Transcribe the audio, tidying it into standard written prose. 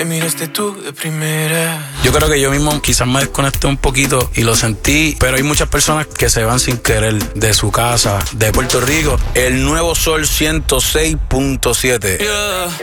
Me miraste tú de primera. Yo creo que yo mismo quizás me desconecté un poquito y lo sentí, pero hay muchas personas que se van sin querer de su casa, de Puerto Rico. El Nuevo Sol 106.7. Yeah.